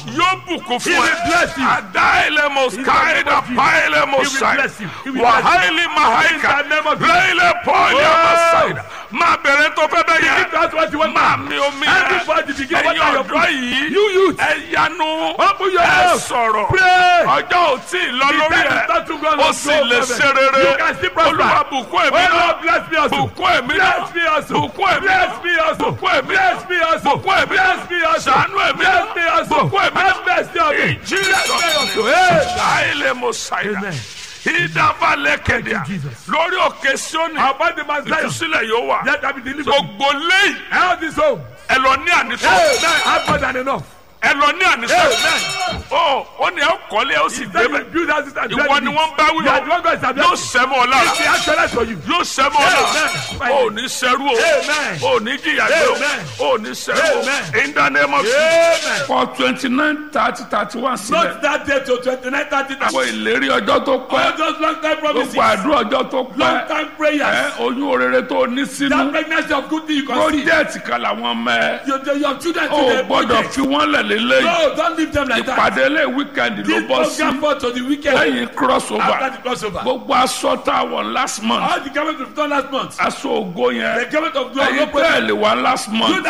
yóò bùkún He fún will ẹ. bless you. Adaile moskaida paile He will mosai. bless you. He will bless Wahali mahaika. In the name of Jesus. Leile poli Oh. amasaida. Máa bẹ̀rẹ̀ tó fẹ́ bẹ́ Begin yẹn. to ask what you want. Máa mi omi yẹn. Everybody begin to Ẹ̀yin water your ọ̀dọ́ food. yìí. You youth. Ẹ yanu. Open your Ẹ mouth. sọ̀rọ̀. Pray. Ọjọ́ ò tí ì lọ The lórí time is ẹ̀. not too long. Ó sì lè ṣe rere. You can still prosper. Olúwa bùkún ẹ̀mí Oh náà. Lord, bless me also. Bùkún ẹ̀mí náà. Bless me also. Bùkún ẹ̀mí náà. Bless me also. Bùkún ẹ̀mí náà. Bless me also. Bùkún ẹ̀mí náà. Bless me also. Ṣàánú ẹ̀mí Bless náà. me also. Bùkún ẹ̀mí náà. Have mercy on me. In Jesus' Bless me also. name. Hey. Ṣáìlè mo ṣàìdá. Amen. Ìdábàlẹ̀kẹ̀dẹ̀. Jesus. Lórí òkè Síónì. About the man's life. Ìtúsílẹ̀ yóò wà. Let that be delivered. Gbogbo léyìí. Health is home. Ẹ lọ ní ànísọ́. Amen. Have more than enough. Ẹ lọ ní ànísọ́. Amen. Ó ní ẹ kọ́lé ẹ ó sì Then you débẹ̀. build houses and Ìwọ ni wọ́n bá wí You are the o. one God is Yóò addressing. sẹ́mu ọ lára. He actualized for you. Yóò sẹ́mu ọ lára. Amen. O ò ní sẹ́rú o. Amen. O ò ní jìyà gbé o. Amen. O ò ní sẹ́rú Amen. o. In the name of Amen. Jesus. For 29, 30, 31 sílẹ̀. Not that day to 29, 30. Àwọn ìlérí ọjọ́ tó All pẹ́. those long time promises. Gbogbo àdúrà ọjọ́ tó Long pẹ́. time prayers. Oyún orere tó ní That sínú. pregnancy of good thing you can see. Project kan làwọn mẹ́. Your children O today. gbọ́dọ̀ fi wọ́n lẹ̀ lélẹ́yìn. No, don't leave them like that. Ìpàdé ilé wíkẹ́ndì ló This bọ́ sí. program for to the weekend. Lẹ́yìn crossover. After the crossover. Gbogbo aṣọ tá a wọ̀ last month. All the government of done last month. Aṣọ ògo The yẹn. government of glory. Ẹyin tẹ́ ẹ̀ lè wá last month.